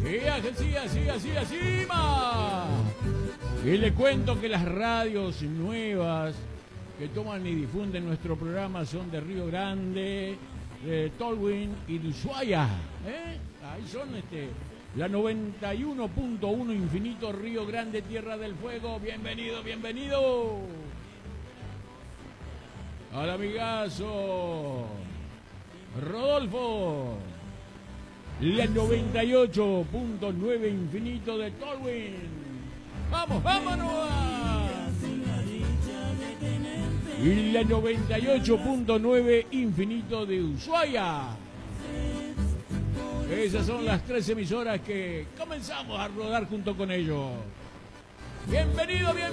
Así, ma. Y le cuento que las radios nuevas que toman y difunden nuestro programa son de Río Grande, de Tolwyn y de Ushuaia. Ahí son la 91.1 Infinito Río Grande, Tierra del Fuego. Bienvenido, bienvenido. Al amigazo Rodolfo. La 98.9 Infinito de Tolwyn. ¡Vamos, vámonos! Y la 98.9 Infinito de Ushuaia. Esas son las 3 emisoras que comenzamos a rodar junto con ellos. Bienvenido, bienvenido.